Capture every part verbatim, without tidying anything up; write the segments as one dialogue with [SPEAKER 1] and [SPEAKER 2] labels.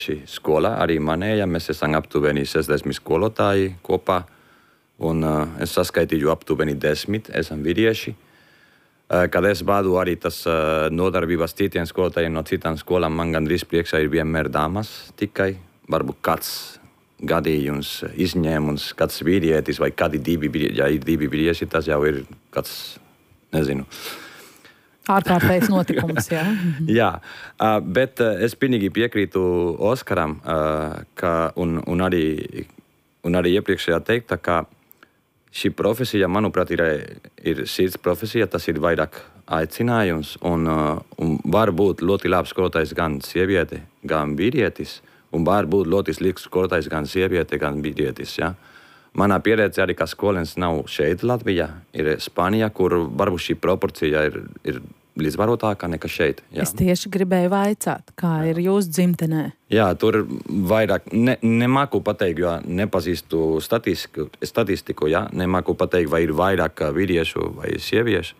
[SPEAKER 1] šī skolā, arī manējā. Mēs esam aptuveni sešdesmit skolotāji kopā, un uh, es saskaitīju aptuveni desmit, esam vīrieši. Uh, kad es bādu arī tas uh, nodarbības citiem skolotājiem no citām skolām, man gandrīz priekšā ir vienmēr dāmas tikai, varbūt kāds gadījums, izņēmums, kāds vīrietis vai kādi divi vīrieši, ja ir divi vīrieši, tas jau ir kāds, nezinu.
[SPEAKER 2] Ārkārtējs notikums, jā.
[SPEAKER 1] Jā, uh, bet uh, es pilnīgi piekrītu Oskaram, uh, ka, un, un, arī, un arī iepriekšējā teikta, ka šī profesija, manuprāt, ir, ir sirds profesija, tas ir vairāk aicinājums, un, uh, un var būt ļoti labs skolotājs gan sieviete, gan vīrietis, un var būt ļoti slikts skolotājs gan sieviete, gan vīrietis, ja. Manā pieredze arī, ka skolēns nav šeit Latvijā, ir Spānijā, kur varbūt šī proporcija ir, ir līdzvarotākā nekā šeit. Jā.
[SPEAKER 2] Es tieši gribēju vaicāt, kā jā. Ir jūsu dzimtenē?
[SPEAKER 1] Jā, tur vairāk, ne, nemāku pateikt, jo nepazīstu statistiku, statistiku jā, nemāku pateikt, vai ir vairāk vīriešu vai sieviešu,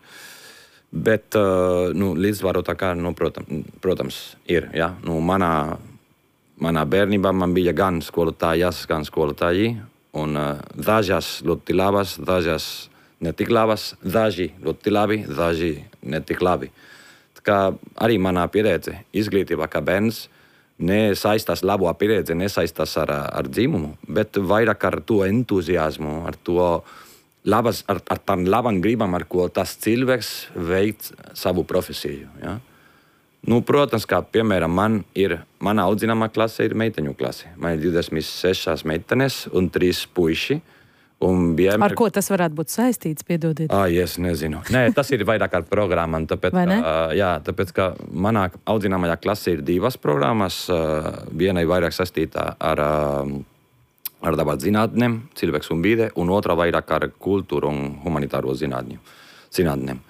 [SPEAKER 1] bet, nu, līdzvarotākā, nu, protams, protams ir, jā, nu, manā Manā bērnībā man bija gan skolotājas, gan skolotāji, un uh, dažas ļoti labas, dažas netik labas, daži ļoti labi, daži netik labi. Tā kā arī manā pieredze izglītībā kā bērns nesaistās labo pieredze, nesaistās ar, ar dzimumu, bet vairāk ar to entuziasmu, ar to labas, ar, ar tām labām gribam, ar ko tas cilvēks veic savu profesiju, ja? Nu, protams, kā piemēram, man ir, mana audzināmā klase ir meiteņu klase. Man ir divdesmit sešas meitenes un trīs puiši. Un vienmēr...
[SPEAKER 2] Ar ko tas varētu būt saistīts, piedodiet?
[SPEAKER 1] Ah, es nezinu. Nē, tas ir vairāk ar programmām. Tāpēc,
[SPEAKER 2] vai ne?
[SPEAKER 1] Uh, jā, tāpēc, ka manā audzināmajā klase ir divas programmas. Uh, viena ir vairāk saistīta ar, uh, ar dabas zinātnēm, cilvēks un vide, un otra vairāk ar kultūru un humanitāro zinātnēm.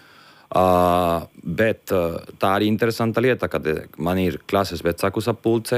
[SPEAKER 1] Uh, bet uh, tā arī interesanta lieta, kad man ir klases vecāku sapulce,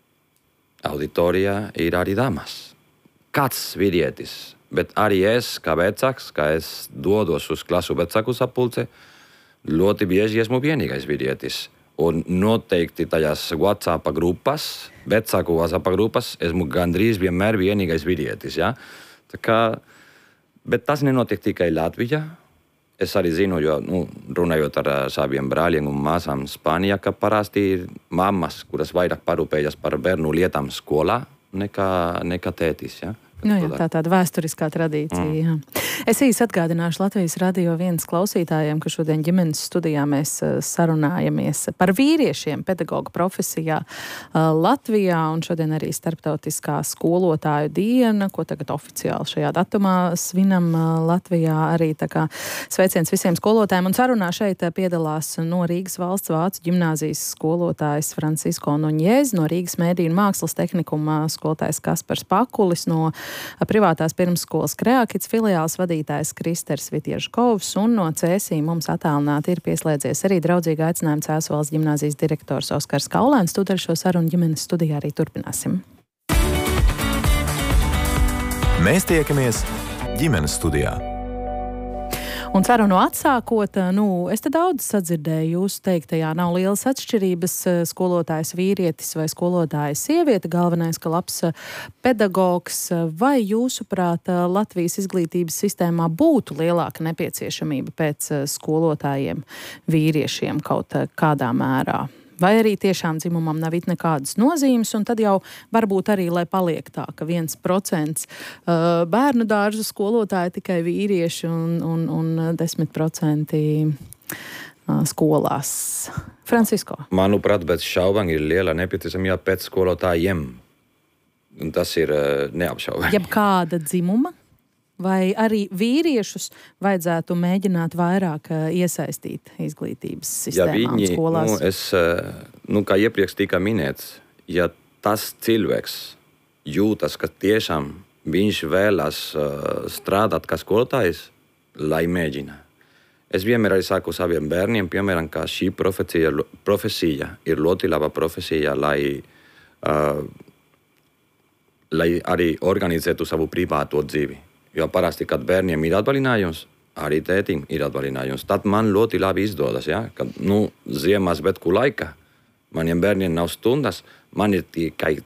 [SPEAKER 1] auditorijā ir arī damas. Kāds vīrietis, bet arī es, kā vecāks, kā es dodos uz klasu vecāku sapulce, ļoti bieži esmu vienīgais vīrietis. Un noteikti tajās WhatsApp grupas, vecāku WhatsApp grupas, esmu gandrīz vienmēr vienīgais vīrietis, ja? Tā kā, bet tas nenotiek tikai Latvijā. Es arī zinu, jo, nu, runājot ar saviem brāļiem un māsām Spānijā, ka parasti ir mammas, kuras vairāk parūpējas par bērnu lietām skolā nekā, nekā tētis, ja?
[SPEAKER 2] Nu, jā, tā tāda vēsturiskā tradīcija. Mm. Jā. Es īsi atgādināšu Latvijas radio viens klausītājiem, ka šodien ģimenes studijā mēs sarunājamies par vīriešiem pedagoga profesijā Latvijā, un šodien arī starptautiskā skolotāju diena, ko tagad oficiāli šajā datumā svinam Latvijā arī. Tā kā sveiciens visiem skolotājiem, un sarunā šeit piedalās no Rīgas valsts vācu ģimnāzijas skolotājs Francisko Nuņez, no Rīgas mēdīju un mākslas tehnikuma skolotājs Kaspars Pakulis, no privātās pirmsskolas Kreakits filiāls vadītājs Kristers Vitiežkovs, un no Cēsī mums attālināti ir pieslēdzies arī draudzīgi aicinājumi Cēsu ģimnāzijas direktors Oskars Kaulēns. Tūdaļ šo sarunu ģimenes studijā arī turpināsim.
[SPEAKER 3] Mēs tiekamies ģimenes studijā.
[SPEAKER 2] Un sarunu atsākot, nu, es te daudz sadzirdēju jūsu teiktajā, nav lielas atšķirības skolotājs vīrietis vai skolotāja sieviete, galvenais, ka labs pedagogs. Vai jūsuprāt Latvijas izglītības sistēmā būtu lielāka nepieciešamība pēc skolotājiem vīriešiem kaut kādā mērā? Vai arī tiešām dzimumam nav it nekādas nozīmes, un tad jau varbūt arī, lai paliek tā, ka viens procents uh, bērnu dārzu skolotāji tikai vīrieši un, un, un desmit procenti uh, skolās. Francisko.
[SPEAKER 1] Manuprāt, bez šaubām ir liela nepieciešamība pēc skolotājiem. Un tas ir uh, neapšaubāmi.
[SPEAKER 2] Jeb kāda dzimuma? Vai arī vīriešus vajadzētu mēģināt vairāk uh, iesaistīt izglītības sistēmā
[SPEAKER 1] ja viņi,
[SPEAKER 2] un skolās?
[SPEAKER 1] Nu, es, nu, kā iepriekš tika minēts, ja tas cilvēks jūtas, ka tiešām viņš vēlas uh, strādāt kā skolotājs, lai mēģina. Es vienmēr arī saku saviem bērniem, piemēram, ka šī profesija, profesija ir ļoti laba profesija, lai, uh, lai arī organizētu savu privāto dzīvi. Jo parasti, kad bērniem ir atvaļinājums, arī tētim ir atvaļinājums. Tad man ļoti labi izdodas, ja? Kad, nu, ziemas svētku laika maniem bērniem nav stundas, Man ir tikai